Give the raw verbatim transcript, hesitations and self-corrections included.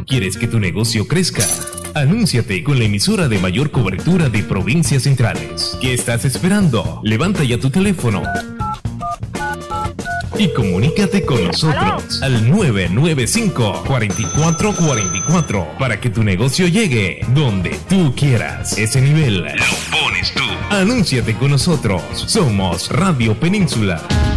¿Quieres que tu negocio crezca? Anúnciate con la emisora de mayor cobertura de provincias centrales. ¿Qué estás esperando? Levanta ya tu teléfono y comunícate con nosotros al nueve nueve cinco, cuatro cuatro cuatro cuatro para que tu negocio llegue donde tú quieras. Ese nivel lo pones tú. Anúnciate con nosotros. Somos Radio Península.